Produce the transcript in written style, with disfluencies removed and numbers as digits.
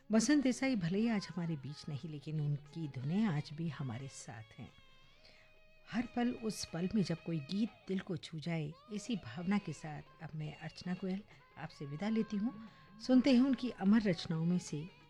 बसंत देसाई भले ही आज हमारे बीच नहीं, लेकिन उनकी धुनें आज भी हमारे साथ हैं। हर पल उस पल में जब कोई गीत दिल को छू जाए, इसी भावना के साथ अब मैं अर्चना गोयल आपसे विदा लेती हूँ। सुनते हैं उनकी अमर रचनाओं में से